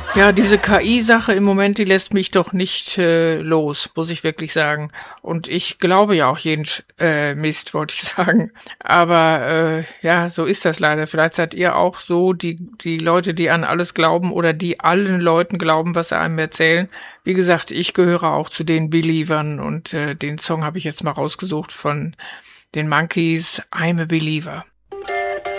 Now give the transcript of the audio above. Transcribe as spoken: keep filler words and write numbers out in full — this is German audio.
Ja, diese K I-Sache im Moment, die lässt mich doch nicht äh, los, muss ich wirklich sagen. Und ich glaube ja auch jeden Sch äh, Mist, wollte ich sagen. Aber äh, ja, so ist das leider. Vielleicht seid ihr auch so die die Leute, die an alles glauben oder die allen Leuten glauben, was sie einem erzählen. Wie gesagt, ich gehöre auch zu den Believern und äh, den Song habe ich jetzt mal rausgesucht von den Monkees, I'm a Believer.